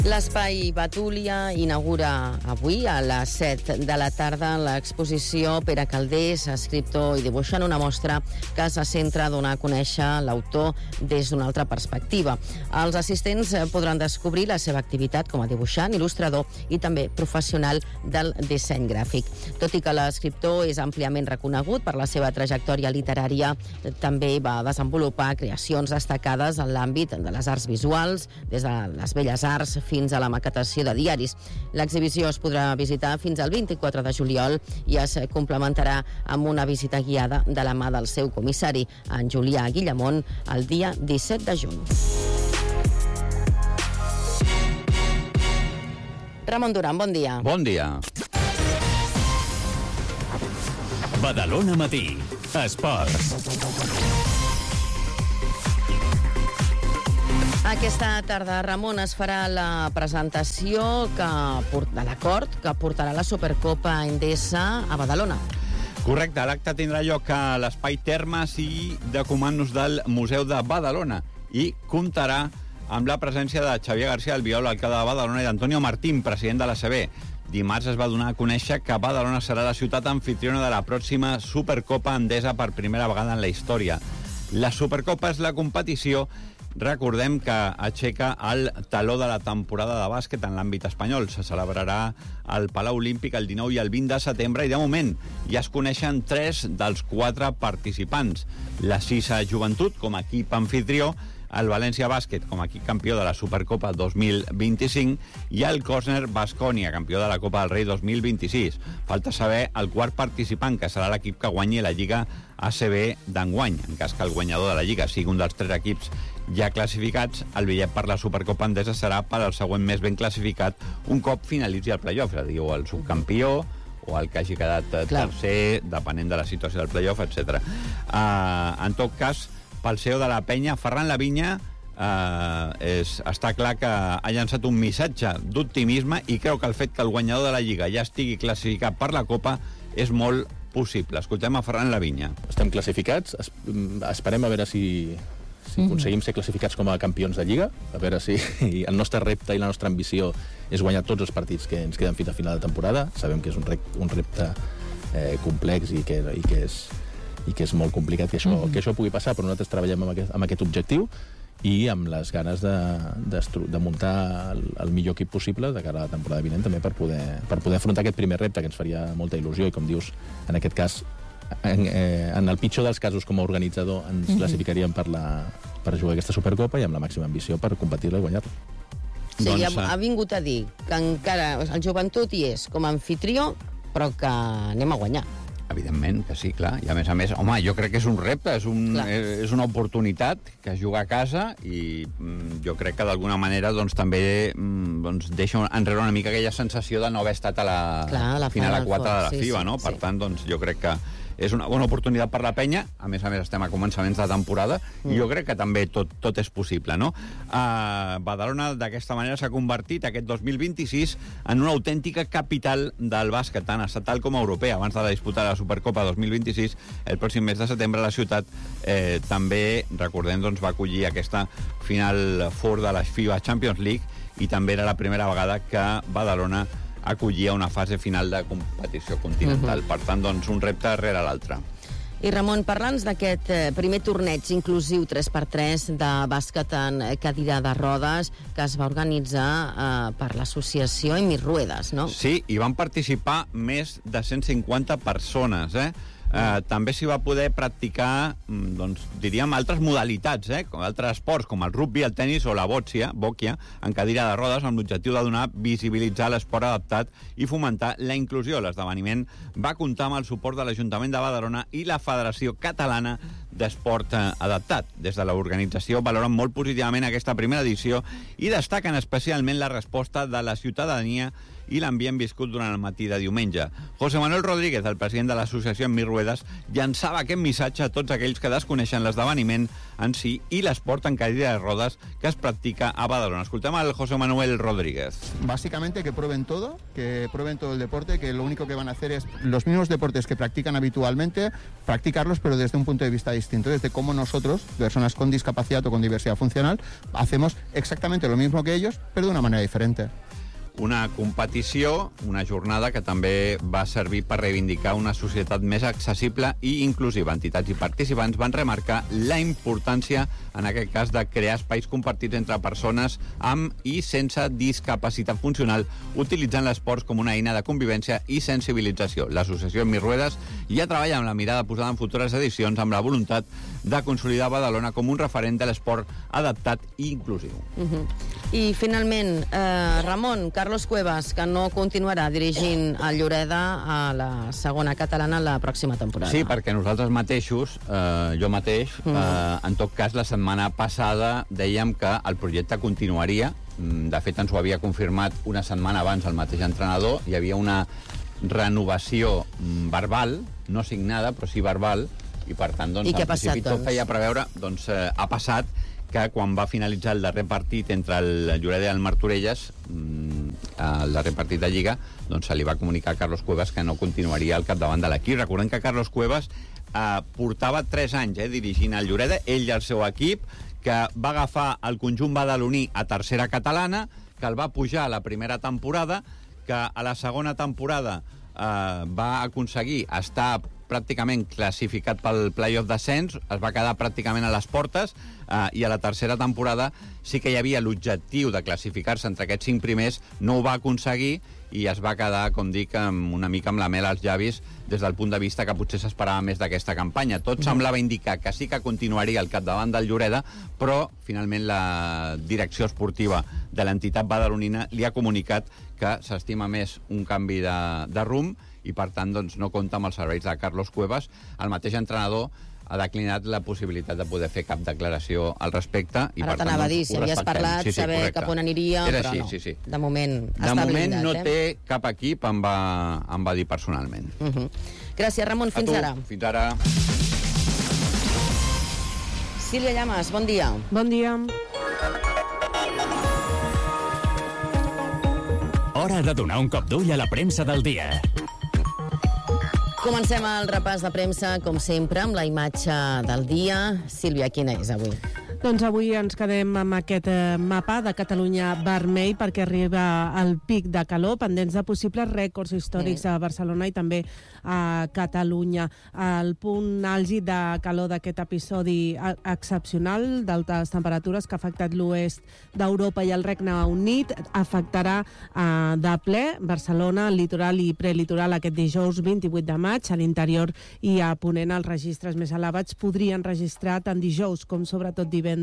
L'Espai Betúlia inaugura avui a les 7 de la tarda l'exposició Pere Calders, escriptor i dibuixant, una mostra que se centra a donar a conèixer l'autor des d'una altra perspectiva. Els assistents podran descobrir la seva activitat com a dibuixant, il·lustrador i també professional del disseny gràfic. Tot i que l'escriptor és àmpliament reconegut per la seva trajectòria literària, també va desenvolupar creacions destacades en l'àmbit de les arts visuals, des de les belles arts fins a la maquetació de diaris. L'exhibició es podrà visitar fins al 24 de juliol i es complementarà amb una visita guiada de la mà del seu comissari, en Julià Guillamont, el dia 17 de juny. Ramon Duran, bon dia. Bon dia. Badalona Matí, esports. Aquesta tarda, Ramon, es farà la presentació de l'acord que portarà la Supercopa Endesa a Badalona. Correcte, l'acte tindrà lloc a l'Espai Termes i de Comandos del Museu de Badalona i comptarà amb la presència de Xavier García Albiol, alcalde de Badalona, i d'Antonio Martín, president de l'ACB. Dimarts es va donar a conèixer que Badalona serà la ciutat anfitriona de la pròxima Supercopa Endesa per primera vegada en la història. La Supercopa és la competició, recordem, que aixeca el taló de la temporada de bàsquet en l'àmbit espanyol. Se celebrarà al Palau Olímpic el 19 i el 20 de setembre i, de moment, ja es coneixen 3 dels 4 participants. La Sisa Joventut, com a equip anfitrió, el València Bàsquet com a equip campió de la Supercopa 2025 i el Cosner Baskonia, campió de la Copa del Rei 2026. Falta saber el quart participant, que serà l'equip que guanyi la Lliga ACB d'enguany. En cas que el guanyador de la Lliga sigui un dels 3 equips ja classificats, el bitllet per la Supercopa Endesa serà per al següent més ben classificat un cop finalitzi el playoff, és a dir, o el subcampió o el que hagi quedat tercer, depenent de la situació del playoff, etc. En tot cas, pel CEO de la penya, Ferran Lavinya, està clar que ha llançat un missatge d'optimisme i creu que el fet que el guanyador de la Lliga ja estigui classificat per la Copa és molt possible. Escoltem a Ferran Lavinya. Estem classificats, esperem a veure si aconseguim ser classificats com a campions de Lliga, a veure si el nostre repte i la nostra ambició és guanyar tots els partits que ens queden fins a final de temporada. Sabem que és un repte complex i que és molt complicat que això pugui passar, però nosaltres treballem amb aquest objectiu i amb les ganes de muntar el millor equip possible de cara a la temporada vinent, també per poder afrontar aquest primer repte, que ens faria molta il·lusió, i com dius, en aquest cas, en el pitjor dels casos com a organitzador ens classificaríem per jugar aquesta Supercopa i amb la màxima ambició per competir-la i guanyar-la. O sigui, ha vingut a dir que encara el Joventut hi és com a anfitrió, però que anem a guanyar. Evidentment que sí, clar. I a més, home, jo crec que és un repte, és una oportunitat que es juga a casa i jo crec que d'alguna manera també deixa enrere una mica aquella sensació de no haver estat a la final a 4 de la FIBA, no? Per tant, jo crec que és una bona oportunitat per la penya. A més estem a començaments de temporada i jo crec que també tot és possible, no? Badalona d'aquesta manera s'ha convertit aquest 2026 en una autèntica capital del bàsquet, tant estatal com europea. Abans de disputar la Supercopa 2026, el pròxim mes de setembre, la ciutat també, recordem, va acollir aquesta Final Four de la FIBA Champions League i també era la primera vegada que Badalona acollia una fase final de competició continental. Per tant, un repte rere l'altre. I Ramon, parla'ns d'aquest primer torneig inclusiu 3x3 de bàsquet en cadira de rodes que es va organitzar per l'associació Emir Ruedas, no? Sí, hi van participar més de 150 persones, també s'hi va poder practicar, diríem, altres modalitats, altres esports, com el rugby, el tennis o la bòquia, en cadira de rodes, amb l'objectiu de visibilitzar l'esport adaptat i fomentar la inclusió. L'esdeveniment va comptar amb el suport de l'Ajuntament de Badalona i la Federació Catalana d'Esport Adaptat. Des de l'organització valoren molt positivament aquesta primera edició i destaquen especialment la resposta de la ciutadania i l'ambient viscut durant el matí de diumenge. José Manuel Rodríguez, el president de l'associació Emir Ruedas, llançava aquest missatge a tots aquells que desconeixen l'esdeveniment en si i l'esport en cadira de rodes que es practica a Badalona. Escoltem al José Manuel Rodríguez. Básicamente que prueben todo el deporte, que lo único que van a hacer es los mismos deportes que practican habitualmente, practicarlos pero desde un punto de vista distinto, desde cómo nosotros, personas con discapacidad o con diversidad funcional, hacemos exactamente lo mismo que ellos, pero de una manera diferente. Una competició, una jornada que també va servir per reivindicar una societat més accessible i inclusiva. Entitats i participants van remarcar la importància, en aquest cas, de crear espais compartits entre persones amb i sense discapacitat funcional, utilitzant l'esport com una eina de convivència i sensibilització. L'associació Mi Ruedas ja treballa amb la mirada posada en futures edicions amb la voluntat de consolidar Badalona com un referent de l'esport adaptat i inclusiu. I, finalment, Ramon, Carlos Cuevas, que no continuarà dirigint el Lloreda a la segona catalana la pròxima temporada. Sí, perquè nosaltres mateixos, jo mateix, en tot cas, la setmana passada dèiem que el projecte continuaria. De fet, ens ho havia confirmat una setmana abans el mateix entrenador. Hi havia una renovació verbal, no signada, però sí verbal, i per tant, doncs, I què ha passat, tot feia preveure, doncs, ha passat que quan va finalitzar el darrer partit entre el Lloreda i el Martorelles, el darrer partit de Lliga, doncs se li va comunicar a Carlos Cuevas que no continuaria al capdavant de l'equip. Recordem que Carlos Cuevas portava 3 anys dirigint el Lloreda, ell i el seu equip, que va agafar el conjunt badaloní a tercera catalana, que el va pujar a la primera temporada, que a la segona temporada va aconseguir estar pràcticament classificat pel play-off d'ascens, es va quedar pràcticament a les portes, i a la tercera temporada sí que hi havia l'objectiu de classificar-se entre aquests 5 primers, no ho va aconseguir i es va quedar, com dic, una mica amb la mel als llavis des del punt de vista que potser s'esperava més d'aquesta campanya. Tot semblava indicar que sí que continuaria al capdavant del Lloreda, però finalment la direcció esportiva de l'entitat badalonina li ha comunicat que s'estima més un canvi de rumb i, per tant, doncs, no compta amb els serveis de Carlos Cuevas. El mateix entrenador ha declinat la possibilitat de poder fer cap declaració al respecte. I, ara t'anava a dir, si havies parlat, saber cap on aniria, però així, no. Sí. De moment està blindat. De moment no té cap equip, em va dir personalment. Gràcies, Ramon. Fins ara. Fins ara. Sílvia Llamas, bon dia. Bon dia. Hora de donar un cop d'ull a la premsa del dia. Comencem el repàs de premsa, com sempre, amb la imatge del dia. Sílvia, quina és avui? Doncs avui ens quedem amb aquest mapa de Catalunya vermell perquè arriba al pic de calor, pendents de possibles rècords històrics a Barcelona i també a Catalunya. El punt àlgid de calor d'aquest episodi excepcional d'altes temperatures que ha afectat l'oest d'Europa i el Regne Unit afectarà de ple Barcelona, el litoral i prelitoral aquest dijous 28 de maig. A l'interior i a Ponent els registres més elevats podrien registrar tant dijous com sobretot divendres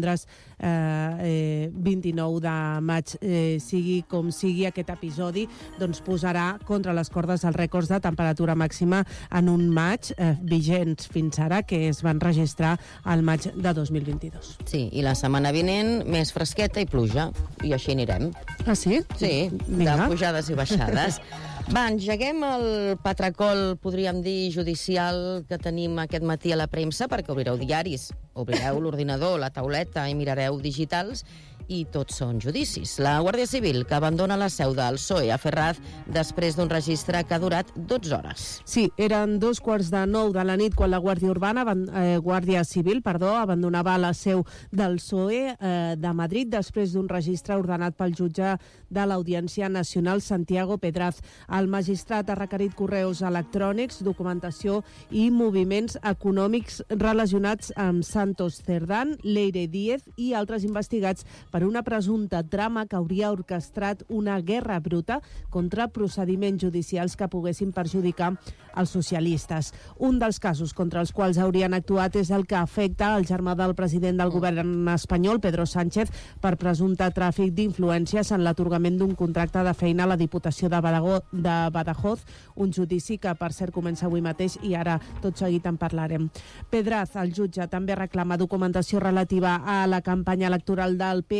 29 de maig. Sigui com sigui, aquest episodi doncs posarà contra les cordes els rècords de temperatura màxima en un maig vigents fins ara, que es van registrar al maig de 2022. Sí, i la setmana vinent més fresqueta i pluja, i així anirem. Ah, sí? Sí, de pujades i baixades. Va, engeguem el patracol, podríem dir, judicial que tenim aquest matí a la premsa, perquè obrireu diaris, obrireu l'ordinador, la tauleta i mirareu digitals, i tots són judicis. La Guàrdia Civil, que abandona la seu del PSOE a Ferraz després d'un registre que ha durat 12 hores. Sí, eren 8:45 de la nit quan la Guàrdia Civil abandonava la seu del PSOE de Madrid després d'un registre ordenat pel jutge de l'Audiència Nacional, Santiago Pedraz. El magistrat ha requerit correus electrònics, documentació i moviments econòmics relacionats amb Santos Cerdán, Leire Díez i altres investigats per una presumpta trama que hauria orquestrat una guerra bruta contra procediments judicials que poguessin perjudicar els socialistes. Un dels casos contra els quals haurien actuat és el que afecta el germà del president del govern espanyol, Pedro Sánchez, per presumpte tràfic d'influències en l'atorgament d'un contracte de feina a la Diputació de Badajoz, un judici que, per cert, comença avui mateix i ara tot seguit en parlarem. Pedraz, el jutge, també reclama documentació relativa a la campanya electoral del PS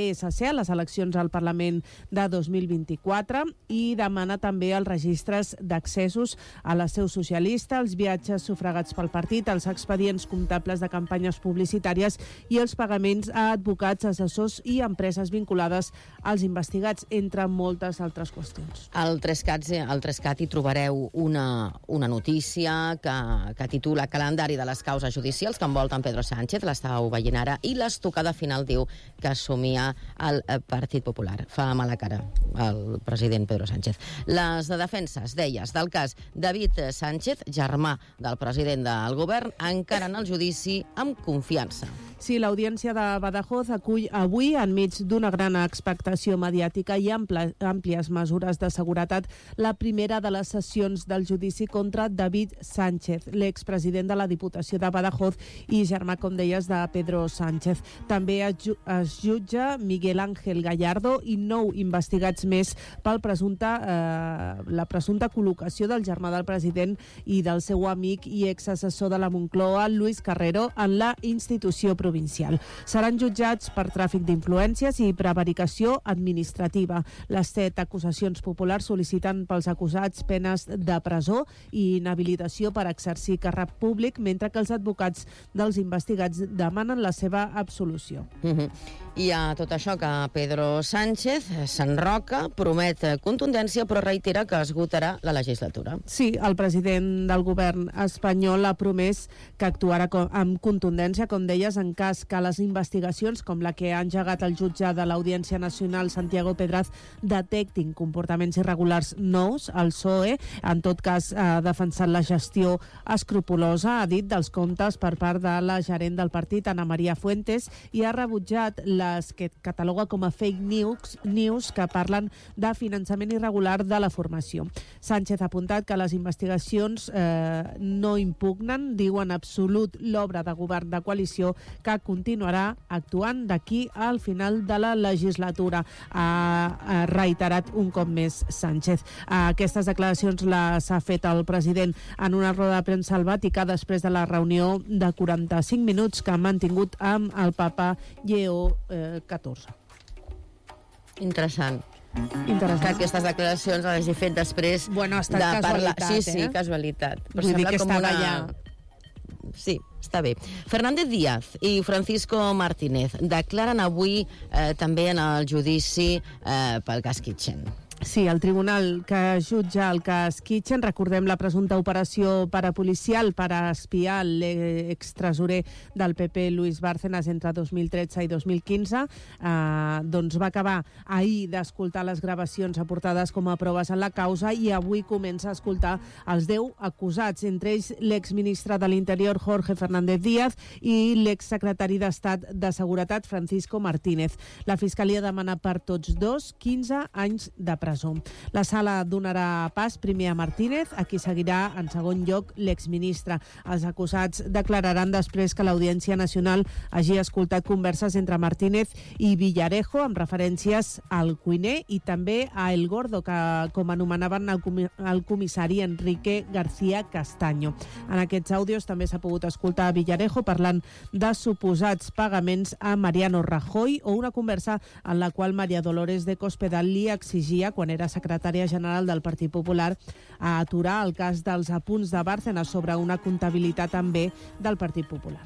PSC a les eleccions al Parlament de 2024 i demana també els registres d'accessos a la seu socialista, els viatges sufragats pel partit, els expedients comptables de campanyes publicitàries i els pagaments a advocats, assessors i empreses vinculades als investigats, entre moltes altres qüestions. Al 3CAT hi trobareu una notícia que titula Calendari de les causes judicials que envolten Pedro Sánchez, l'estàveu veient ara, i l'estocada final diu que assumia el Partit Popular. Fa mala cara el president Pedro Sánchez. Les defenses, deies, del cas David Sánchez, germà del president del govern, encara en el judici amb confiança. Sí, l'Audiència de Badajoz acull avui, enmig d'una gran expectació mediàtica i àmplies mesures de seguretat, la primera de les sessions del judici contra David Sánchez, l'expresident de la Diputació de Badajoz i germà, com deies, de Pedro Sánchez. També es jutja Miguel Ángel Gallardo i 9 investigats més pel la presumpta col·locació del germà del president i del seu amic i exassessor de la Moncloa, Luis Carrero, en la institució provincial. Seran jutjats per tràfic d'influències i prevaricació administrativa. Les 7 acusacions populars sol·liciten pels acusats penes de presó i inhabilitació per exercir càrrec públic, mentre que els advocats dels investigats demanen la seva absolució. I a tot això que Pedro Sánchez s'enroca, promet contundència, però reitera que esgotarà la legislatura. Sí, el president del govern espanyol ha promès que actuarà amb contundència, com deies, en cas que les investigacions, com la que ha engegat el jutge de l'Audiència Nacional, Santiago Pedraz, detectin comportaments irregulars nous. El PSOE, en tot cas, ha defensat la gestió escrupolosa, ha dit, dels comptes per part de la gerent del partit, Ana María Fuentes, i ha rebutjat les que cataloga com a fake news que parlen de finançament irregular de la formació. Sánchez ha apuntat que les investigacions no impugnen, diu en absolut, l'obra de govern de coalició, que continuarà actuant d'aquí al final de la legislatura. Ha reiterat un cop més Sánchez. Aquestes declaracions les ha fet el president en una roda de premsa al Vaticà després de la reunió de 45 minuts que ha mantingut amb el papa Lleó XIV. Interessant. Que aquestes declaracions les hagi fet després de parlar. Sí, casualitat. Però vull dir que estava allà. Sí, està bé. Fernández Díaz i Francisco Martínez declaren avui també en el judici pel cas Kitchen. Sí, el tribunal que jutja el cas Kitchen, recordem la presumpta operació parapolicial per a espiar l'extresorer del PP, Luis Bárcenas, entre 2013 i 2015, doncs va acabar ahir d'escoltar les gravacions aportades com a proves en la causa i avui comença a escoltar els 10 acusats, entre ells l'exministre de l'Interior, Jorge Fernández Díaz, i l'exsecretari d'Estat de Seguretat, Francisco Martínez. La Fiscalia demana per tots dos 15 anys de presó. La sala donarà pas primer a Martínez, a qui seguirà en segon lloc l'exministre. Els acusats declararan després que l'Audiència Nacional hagi escoltat converses entre Martínez i Villarejo amb referències al cuiner i també a El Gordo, que com anomenaven el comissari Enrique García Castaño. En aquests àudios també s'ha pogut escoltar a Villarejo parlant de suposats pagaments a Mariano Rajoy o una conversa en la qual María Dolores de Cospedal li exigia, quan era secretària general del Partit Popular, a aturar el cas dels apunts de Bárcenas sobre una comptabilitat també del Partit Popular.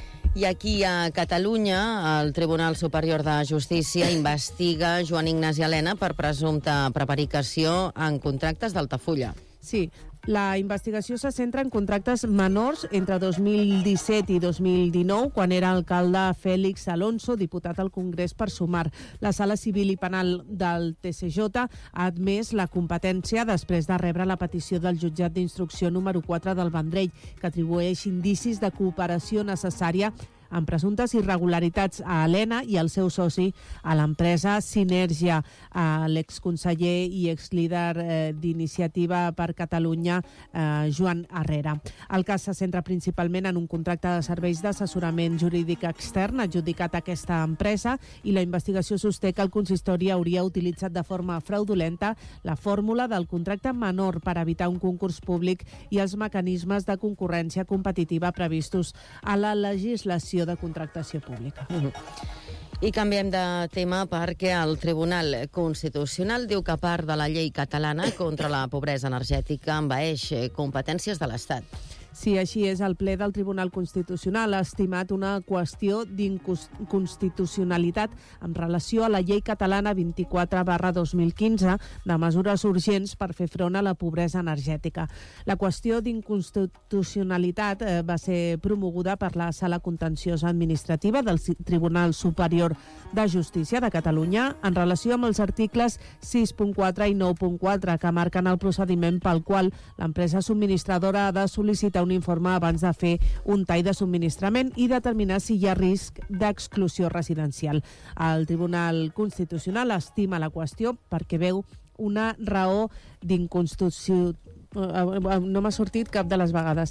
I aquí a Catalunya, el Tribunal Superior de Justícia investiga Joan Ignasi Elena per presumpta prevaricació en contractes d'Altafulla. Sí, la investigació se centra en contractes menors entre 2017 i 2019, quan era alcalde Félix Alonso, diputat al Congrés per Sumar. La Sala Civil i Penal del TSJ ha admès la competència després de rebre la petició del jutjat d'instrucció número 4 del Vendrell, que atribueix indicis de cooperació necessària amb presumptes irregularitats a Elena i al seu soci a l'empresa Sinergia, l'exconseller i exlíder d'Iniciativa per Catalunya, Joan Herrera. El cas se centra principalment en un contracte de serveis d'assessorament jurídic extern adjudicat a aquesta empresa i la investigació sosté que el consistori hauria utilitzat de forma fraudulenta la fórmula del contracte menor per evitar un concurs públic i els mecanismes de concurrència competitiva previstos a la legislació de contractació pública. I canviem de tema perquè el Tribunal Constitucional diu que part de la llei catalana contra la pobresa energètica envaeix competències de l'Estat. Sí, així és. El ple del Tribunal Constitucional ha estimat una qüestió d'inconstitucionalitat en relació a la llei catalana 24/2015 de mesures urgents per fer front a la pobresa energètica. La qüestió d'inconstitucionalitat va ser promoguda per la Sala Contenciosa Administrativa del Tribunal Superior de Justícia de Catalunya en relació amb els articles 6.4 i 9.4 que marquen el procediment pel qual l'empresa subministradora ha de sol·licitar un informe abans de fer un tall de subministrament i determinar si hi ha risc d'exclusió residencial. El Tribunal Constitucional estima la qüestió perquè veu una raó d'inconstitucionalitat, no m'ha sortit cap de les vegades,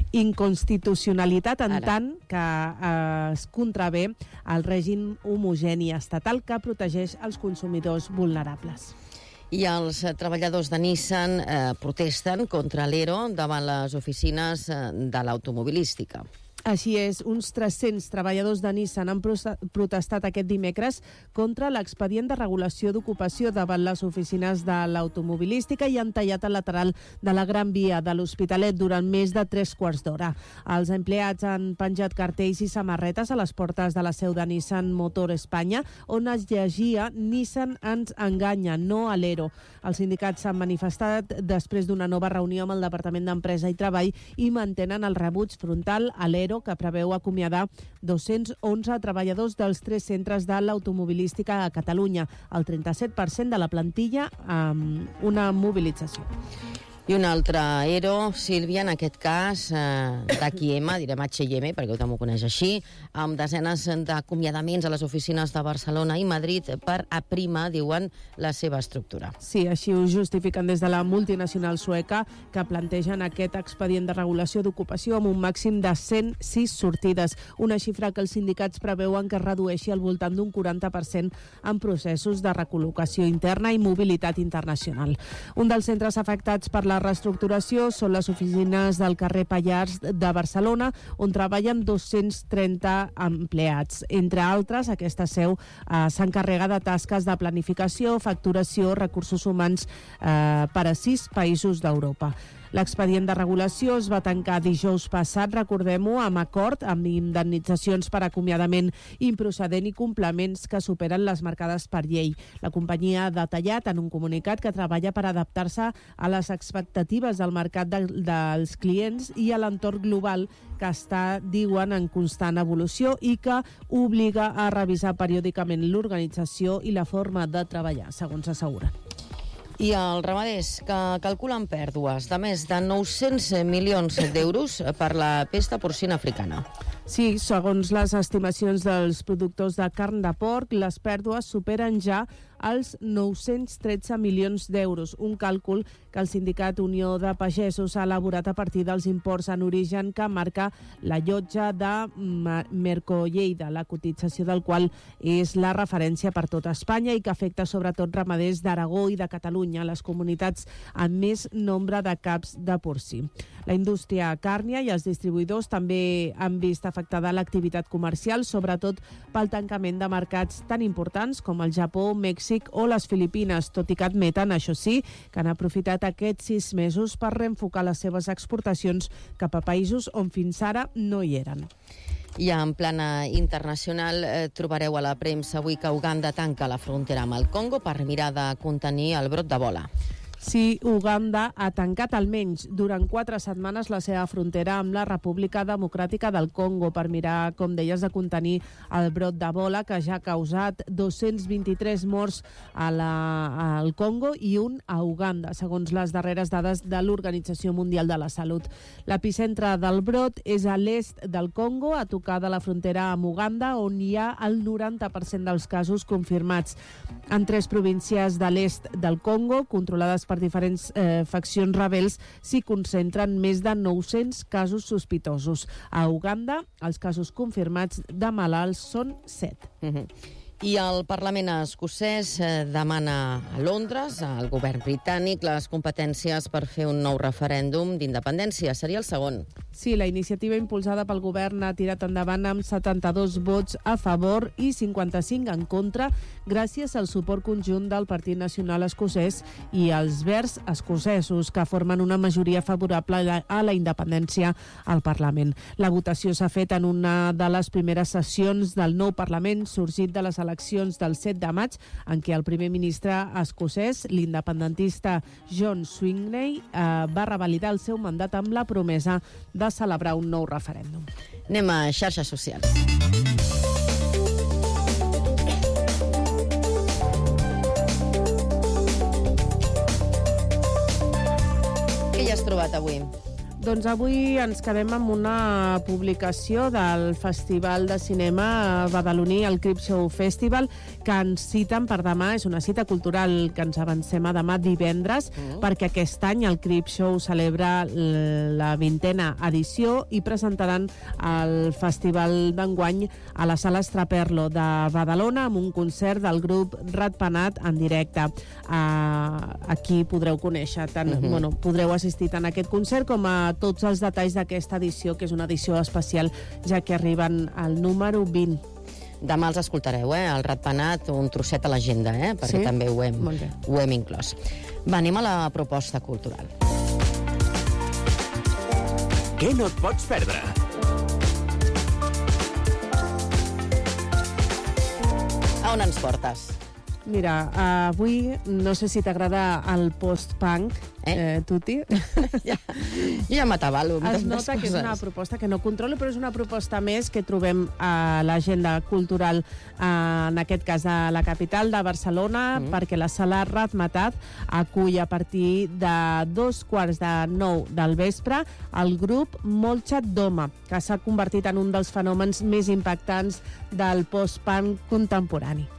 inconstitucionalitat en tant que es contravé al règim homogeni estatal que protegeix els consumidors vulnerables. I els treballadors de Nissan protesten contra l'ERO davant les oficines de l'automobilística. Així és, uns 300 treballadors de Nissan han protestat aquest dimecres contra l'expedient de regulació d'ocupació davant les oficines de l'automobilística i han tallat el lateral de la Gran Via de l'Hospitalet durant més de 3 quarts d'hora. Els empleats han penjat cartells i samarretes a les portes de la seu de Nissan Motor Espanya, on es llegia "Nissan ens enganya, no a l'ERO". Els sindicats s'han manifestat després d'una nova reunió amb el Departament d'Empresa i Treball i mantenen el rebuig frontal a l'ERO, que preveu acomiadar 211 treballadors dels 3 centres de l'automobilística a Catalunya, el 37% de la plantilla amb una mobilització. I un altre ERO, Sílvia, en aquest cas d'H&M, direm H&M, perquè tothom ho coneix així, amb desenes d'acomiadaments a les oficines de Barcelona i Madrid per aprimar, diuen, la seva estructura. Sí, així ho justifiquen des de la multinacional sueca, que plantegen aquest expedient de regulació d'ocupació amb un màxim de 106 sortides, una xifra que els sindicats preveuen que es redueixi al voltant d'un 40% en processos de recol·locació interna i mobilitat internacional. Un dels centres afectats per la reestructuració són les oficines del carrer Pallars de Barcelona, on treballen 230 empleats. Entre altres, aquesta seu s'encarrega de tasques de planificació, facturació, recursos humans per a 6 països d'Europa. L'expedient de regulació es va tancar dijous passat, recordem-ho, amb acord, amb indemnitzacions per acomiadament improcedent i complements que superen les marcades per llei. La companyia ha detallat en un comunicat que treballa per adaptar-se a les expectatives del mercat dels clients i a l'entorn global que està, diuen, en constant evolució i que obliga a revisar periòdicament l'organització i la forma de treballar, segons asseguren. I els ramaders, que calculen pèrdues de més de 900 milions d'euros per la pesta porcina africana. Sí, segons les estimacions dels productors de carn de porc, les pèrdues superen ja els 913 milions d'euros, un càlcul que el sindicat Unió de Pagesos ha elaborat a partir dels imports en origen que marca la llotja de Merco-Lleida, la cotització del qual és la referència per tot Espanya i que afecta sobretot ramaders d'Aragó i de Catalunya, les comunitats amb més nombre de caps de porcí. La indústria càrnia i els distribuïdors també han vist afectada l'activitat comercial, sobretot pel tancament de mercats tan importants com el Japó, Mèxic o les Filipines, tot i que admeten, això sí, que han aprofitat aquests 6 mesos per reenfocar les seves exportacions cap a països on fins ara no hi eren. I en plana internacional trobareu a la premsa avui que Uganda tanca la frontera amb el Congo per mirar de contenir el brot d'Ebola. Sí, Uganda ha tancat almenys durant 4 setmanes la seva frontera amb la República Democràtica del Congo per mirar, com deies, de contenir el brot d'Ebola que ja ha causat 223 morts al Congo i un a Uganda, segons les darreres dades de l'Organització Mundial de la Salut. L'epicentre del brot és a l'est del Congo, a tocar de la frontera amb Uganda, on hi ha el 90% dels casos confirmats. En 3 províncies de l'est del Congo, controlades per diferents faccions rebels, s'hi concentren més de 900 casos sospitosos. A Uganda, els casos confirmats de malalts són 7. I el Parlament escocès demana a Londres, al govern britànic, les competències per fer un nou referèndum d'independència. Seria el segon. Sí, la iniciativa impulsada pel govern ha tirat endavant amb 72 vots a favor i 55 en contra, gràcies al suport conjunt del Partit Nacional Escocès i els Verds escocesos, que formen una majoria favorable a la independència al Parlament. La votació s'ha fet en una de les primeres sessions del nou Parlament sorgit de les eleccions del 7 de maig, en què el primer ministre escocès, l'independentista John Swinney, va revalidar el seu mandat amb la promesa de celebrar un nou referèndum. Anem a xarxes socials. Què hi has trobat avui? Doncs avui ens quedem amb una publicació del Festival de Cinema badaloní, el Creepshow Festival, que ens citen per demà. És una cita cultural que ens avancem a demà divendres, perquè aquest any el Creepshow celebra la 20a edició i presentaran el festival d'enguany a la Sala Estraperlo de Badalona amb un concert del grup Ratpenat en directe. Aquí podreu conèixer, podreu assistir tant a aquest concert com a tots els detalls d'aquesta edició, que és una edició especial, ja que arriben al número 20. Demà els escoltareu, el Ratpenat, un trosset a l'agenda, perquè també ho hem inclòs. Va, anem a la proposta cultural. Què no et pots perdre? A on ens portes? Mira, avui no sé si t'agrada el post-punk, Tuti. Jo ja m'atabalo. Es nota que és una proposta que no controlo, però és una proposta més que trobem a l'agenda cultural, en aquest cas a la capital de Barcelona, perquè la Sala Razmetat acull a partir de 8:45 del vespre el grup Molchat Doma, que s'ha convertit en un dels fenòmens més impactants del post-punk contemporani.